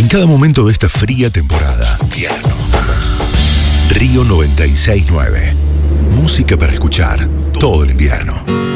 En cada momento de esta fría temporada. Invierno. Río 96.9. Música para escuchar todo el invierno.